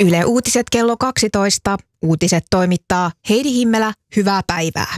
Yle Uutiset kello 12. Uutiset toimittaa Heidi Himmelä. Hyvää päivää.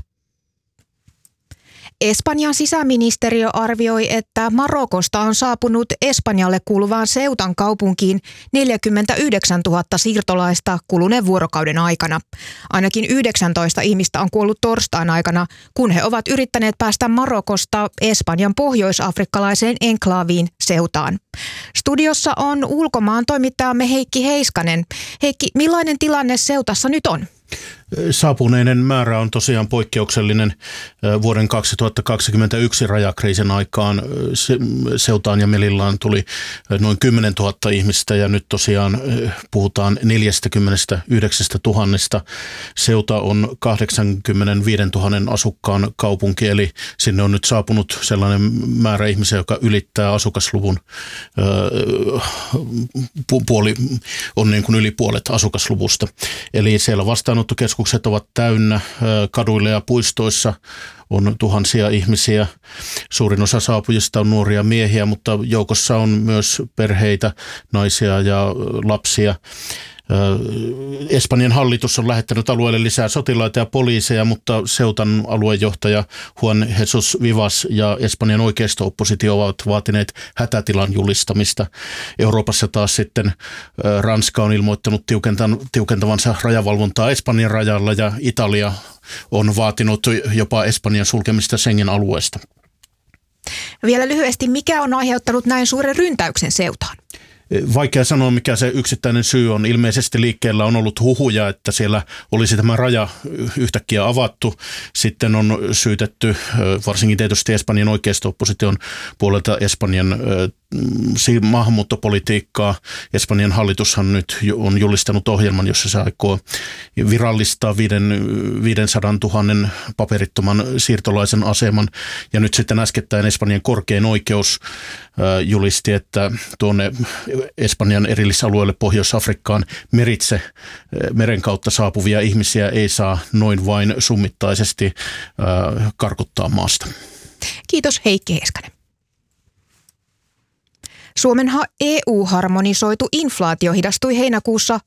Espanjan sisäministeriö arvioi, että Marokosta on saapunut Espanjalle kuuluvaan Ceutan kaupunkiin 49 000 siirtolaista kuluneen vuorokauden aikana. Ainakin 19 ihmistä on kuollut torstain aikana, kun he ovat yrittäneet päästä Marokosta Espanjan pohjois-afrikkalaiseen enklaaviin Ceutaan. Studiossa on ulkomaan toimittajamme Heikki Heiskanen. Heikki, millainen tilanne Ceutassa nyt on? Saapuneiden määrä on tosiaan poikkeuksellinen. Vuoden 2021 rajakriisin aikaan Ceutaan ja Melillaan tuli noin 10 000 ihmistä ja nyt tosiaan puhutaan 49 000. Ceuta on 85 000 asukkaan kaupunki, eli sinne on nyt saapunut sellainen määrä ihmisiä, joka ylittää asukasluvun on niin kuin yli puolet asukasluvusta. Eli siellä vastaanottokeskukset ovat täynnä, kaduilla ja puistoissa on tuhansia ihmisiä. Suurin osa saapujista on nuoria miehiä, mutta joukossa on myös perheitä, naisia ja lapsia. Espanjan hallitus on lähettänyt alueelle lisää sotilaita ja poliiseja, mutta Ceutan aluejohtaja Juan Jesus Vivas ja Espanjan oikeisto-oppositio ovat vaatineet hätätilan julistamista. Euroopassa taas sitten Ranska on ilmoittanut tiukentavansa rajavalvontaa Espanjan rajalla ja Italia on vaatinut jopa Espanjan sulkemista Schengen-alueesta. Vielä lyhyesti, mikä on aiheuttanut näin suuren ryntäyksen Ceutaan? Vaikea sanoa, mikä se yksittäinen syy on. Ilmeisesti liikkeellä on ollut huhuja, että siellä olisi tämä raja yhtäkkiä avattu. Sitten on syytetty varsinkin tietysti Espanjan oikeisto-opposition puolelta Espanjan maahanmuuttopolitiikkaa. Espanjan hallitushan nyt on julistanut ohjelman, jossa se aikoo virallistaa 500 000 paperittoman siirtolaisen aseman. Ja nyt sitten äskettäin Espanjan korkein oikeus julisti, että tuonne Espanjan erillisalueelle Pohjois-Afrikkaan meren kautta saapuvia ihmisiä ei saa noin vain summittaisesti karkottaa maasta. Kiitos Heikki Heiskanen. Suomen EU-harmonisoitu inflaatio hidastui heinäkuussa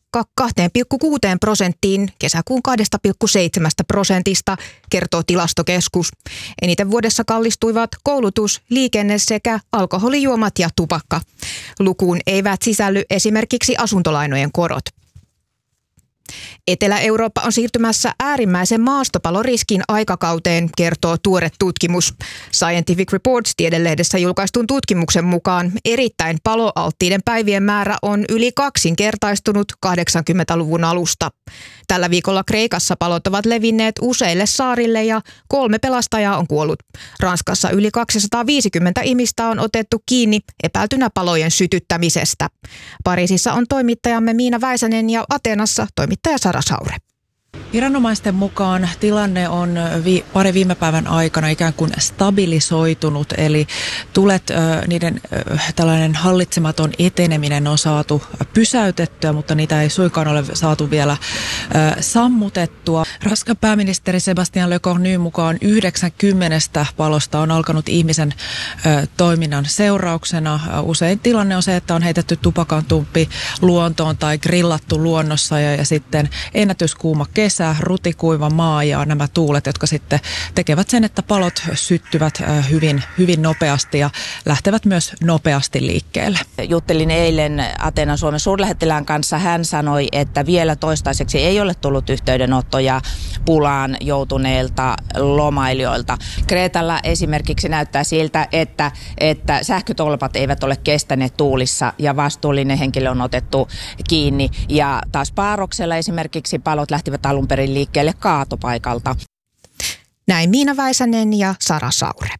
2,6% kesäkuun 2,7%, kertoo Tilastokeskus. Eniten vuodessa kallistuivat koulutus, liikenne sekä alkoholijuomat ja tupakka. Lukuun eivät sisälly esimerkiksi asuntolainojen korot. Etelä-Eurooppa on siirtymässä äärimmäisen maastopaloriskin aikakauteen, kertoo tuore tutkimus. Scientific Reports -tiedelehdessä julkaistun tutkimuksen mukaan erittäin paloalttiiden päivien määrä on yli kaksinkertaistunut 80-luvun alusta. Tällä viikolla Kreikassa palot ovat levinneet useille saarille ja 3 pelastajaa on kuollut. Ranskassa yli 250 ihmistä on otettu kiinni epäiltynä palojen sytyttämisestä. Pariisissa on toimittajamme Miina Väisänen ja Ateenassa toimittaja Sara Saure. Viranomaisten mukaan tilanne on pari viime päivän aikana ikään kuin stabilisoitunut, eli niiden tällainen hallitsematon eteneminen on saatu pysäytettyä, mutta niitä ei suinkaan ole saatu vielä sammutettua. Ranskan pääministeri Sébastien Lecornu mukaan 90 palosta on alkanut ihmisen toiminnan seurauksena. Usein tilanne on se, että on heitetty tupakantumppi luontoon tai grillattu luonnossa ja sitten ennätyskuuma kesä, rutikuiva maa ja nämä tuulet, jotka sitten tekevät sen, että palot syttyvät hyvin, hyvin nopeasti ja lähtevät myös nopeasti liikkeelle. Juttelin eilen Ateenan Suomen suurlähettilään kanssa. Hän sanoi, että vielä toistaiseksi ei ole tullut yhteydenottoja pulaan joutuneilta lomailijoilta. Kreetalla esimerkiksi näyttää siltä, että sähkötolpat eivät ole kestäneet tuulissa ja vastuullinen henkilö on otettu kiinni. Ja taas Paaroksella esimerkiksi palot lähtivät alun perin liikkeelle kaatopaikalta. Näin Miina Väisänen ja Sara Saure.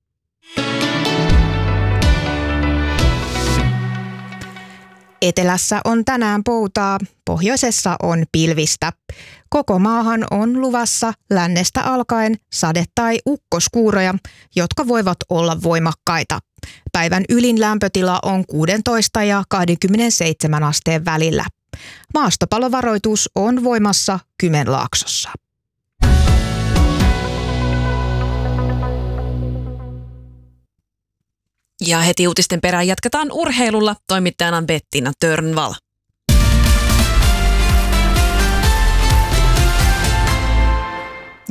Etelässä on tänään poutaa, pohjoisessa on pilvistä. Koko maahan on luvassa lännestä alkaen sade- tai ukkoskuuroja, jotka voivat olla voimakkaita. Päivän ylin lämpötila on 16 ja 27 asteen välillä. Maastopalovaroitus on voimassa Kymenlaaksossa. Ja heti uutisten perään jatketaan urheilulla, toimittajana Bettina Törnvall.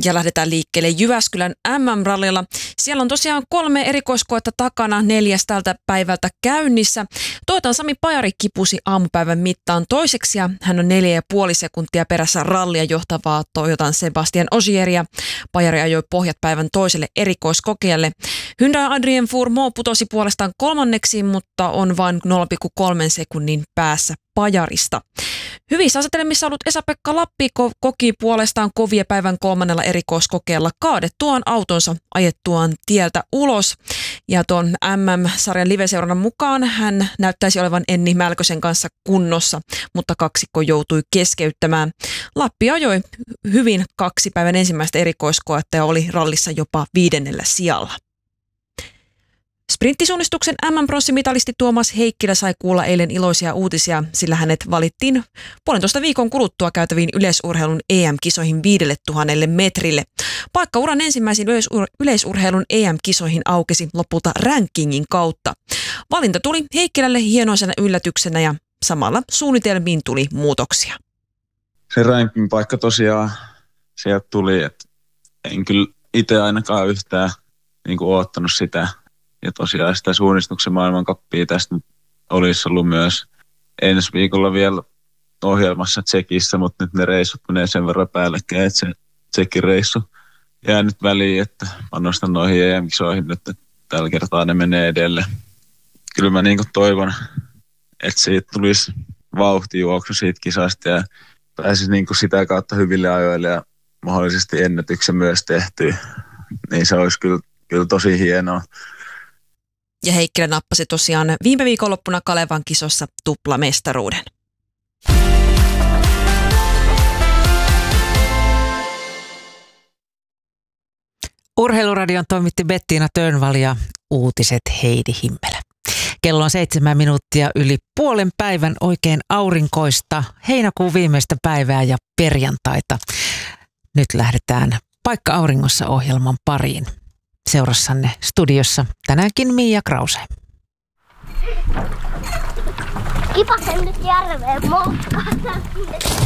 Ja lähdetään liikkeelle Jyväskylän MM-rallilla. Siellä on tosiaan 3 erikoiskoetta takana, 4 tältä päivältä käynnissä. Toyotan Sami Pajari kipusi aamupäivän mittaan toiseksi ja hän on 4,5 sekuntia perässä rallia johtavaa Toyotan Sebastian Ogieria. Pajari ajoi pohjat päivän toiselle erikoiskokejalle. Hyundai Adrien Fourmont putosi puolestaan 3. mutta on vain 0,3 sekunnin päässä Pajarista. Hyvissä asetelmissa ollut Esa-Pekka Lappi koki puolestaan kovia päivän 3. erikoiskokeella kaadettuaan autonsa ajettuaan tieltä ulos. Ja tuon MM-sarjan liveseurannan mukaan hän näyttäisi olevan Enni Mälkösen kanssa kunnossa, mutta kaksikko joutui keskeyttämään. Lappi ajoi hyvin 2 päivän ensimmäistä erikoiskoetta ja oli rallissa jopa 5. sijalla. Sprinttisuunnistuksen MM-pronssimitalisti Tuomas Heikkilä sai kuulla eilen iloisia uutisia, sillä hänet valittiin 1,5 viikon kuluttua käytäviin yleisurheilun EM-kisoihin 5000 metrille. Paikka uran ensimmäisiin yleisurheilun EM-kisoihin aukesi lopulta rankingin kautta. Valinta tuli Heikkilälle hienoisena yllätyksenä ja samalla suunnitelmiin tuli muutoksia. Se ranking-paikka tosiaan sieltä tuli, että en kyllä itse ainakaan yhtään oottanut sitä. Ja tosiaan sitä suunnistuksen maailmankappia tästä olisi ollut myös ensi viikolla vielä ohjelmassa Tsekissä, mutta nyt ne reissut menee sen verran päällekkäin, että se Tsekin reissu jää nyt väliin, että panostan noihin EM-kisoihin nyt, että tällä kertaa ne menee edelleen. Kyllä mä toivon, että siitä tulisi vauhtijuoksu siitä kisasta ja pääsisi sitä kautta hyville ajoille ja mahdollisesti ennätyksen myös tehtyä. Niin se olisi kyllä tosi hienoa. Ja Heikkilä nappasi tosiaan viime viikonloppuna Kalevan kisossa tuplamestaruuden. Urheiluradion toimitti Bettiina Tönvall ja uutiset Heidi Himmelä. Kello on 7 minuuttia yli puolen päivän, oikein aurinkoista heinäkuun viimeistä päivää ja perjantaita. Nyt lähdetään Paikka auringossa -ohjelman pariin. Seurassanne studiossa tänäänkin Mia Krause. Kipasen nyt järveen moukkaan.